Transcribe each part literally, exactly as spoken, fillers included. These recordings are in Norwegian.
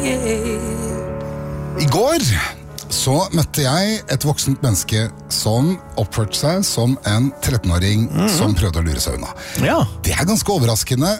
I går så møtte jeg et voksent menneske som oppførte seg som en trettenåring mm-hmm. som prøvde å lure seg unna. Ja. Det er ganske overraskende,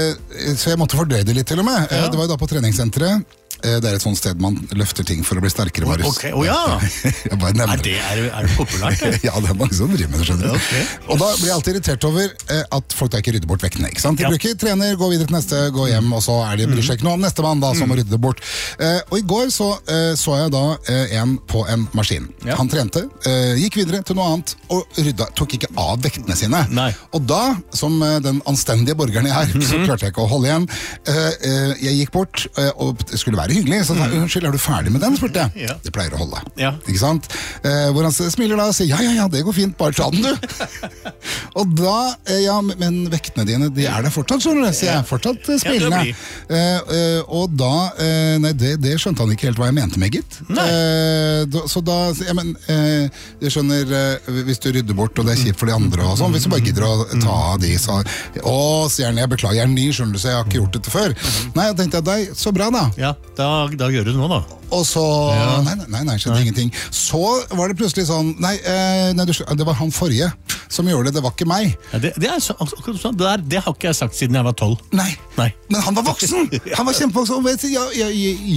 så jeg måtte fordøye det litt til og med. Ja. Det var jo da på treningssenteret. Det er et sånt sted man løfter ting for å bli sterkere, Marius. Ok, oh, ja. Jeg bare nevner er det. Er, er det populært? Ja, det er mange som driver med det, skjønner du. Okay. Og da blir jeg alltid irritert over eh, at folk da ikke rydder bort vektene, ikke sant? De ja. bruker trener, går videre til neste, går hjem, og så er de bryr seg ikke noe om neste mann da, som må rydde det bort. Eh, og i går så, eh, så jeg da eh, en på en maskin. Ja. Han trente, eh, gikk videre til noe annet, og rydda, tok ikke av vektene sine. Nei. Og da, som eh, den anstendige borgeren jeg er, så klarte jeg ikke å holde igjen. Eh, eh, jeg gikk bort, eh, og det skulle være hyggelig, så sa unnskyld, er du ferdig med den, spurte jeg. Ja. Det pleier å holde. Ja. Ikke sant? Eh, hvor han smiler da og sier, ja, ja, ja, det går fint, bare ta den du. Og da, eh, ja, men vektene dine, de er der fortsatt, skjønner du, sier jeg. Fortsatt eh, smilende. Ja, eh, eh, og da, eh, nei, det, det skjønte han ikke helt hva jeg mente med, gitt. Eh, da, så da, ja, men, eh, jeg skjønner, eh, hvis du rydder bort, og det er kjipt for de andre og sånn, hvis du bare gidder å ta av de, så, å, sier han, jeg beklager, jeg er ny, skjønner du, så jeg har ikke gjort dette før. Nei, jeg tenkte at deg, så bra da. Ja, da, da gjør du nå da. Og så, ja. nei, nei, nei, skjedde nei. ingenting. Så var det plutselig sånn, nei, eh, nei, det var han forrige som gjorde det, det var ikke meg. Ja, det, det, er så, det, der, det har ikke jeg sagt siden jeg var tolv. Nei, nei. Men han var voksen! Han var kjempevoksen. Vet du, ja, ja,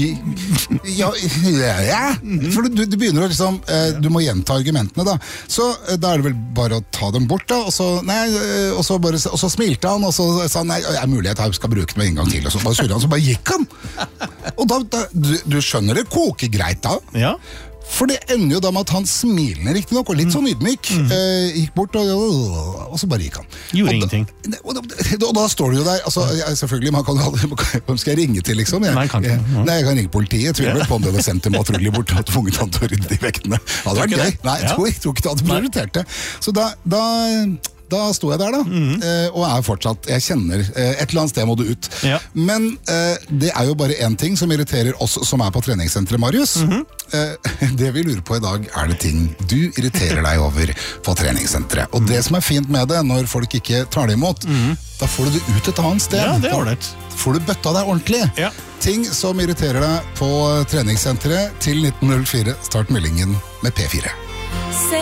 ja, ja, ja. For du, du begynner å liksom, eh, du må gjenta argumentene da. Så eh, da er det vel bare å ta dem bort da, og så, nei, og så, bare, og så smilte han, og så sa han, nei, det er mulig at jeg skal bruke den en gang til, og så bare surret han, så bare gikk han. Og da, da du, du skjønner det koker greit da. Ja. For det ender jo da med at han smilende riktig nok, og litt sånn ydmyk, mm. eh, gikk bort, og, og så bare gikk han. Gjorde og ingenting. Da, og, da, og da står du jo der, altså, jeg, selvfølgelig, man kan jo aldri, hvem skal jeg ringe til, liksom? Jeg, nei, kan ikke. Jeg, nei, jeg kan ringe politiet, jeg tviler vel på om det hadde sendt en patrulje bort, og tvunget han til å rydde de vektene. Det hadde vært gøy. Nei, jeg tror, jeg tror ikke det hadde prioritert det. Så da... da Da sto jeg der da, mm. eh, og er fortsatt, jeg kjenner, eh, et eller annet sted må du ut. Ja. Men eh, det er jo bare en ting som irriterer oss som er på treningssenteret, Marius. Mm-hmm. eh, det vi lurer på i dag, er det ting du irriterer deg over på treningssenteret. Og det som er fint med det, når folk ikke tar det imot, mm. da får du det ut et annet sted. Ja, det er ordentlig. Da får du bøtta deg ordentlig. Ja. Ting som irriterer deg på treningssenteret til nitten null fire, start meldingen med P fire.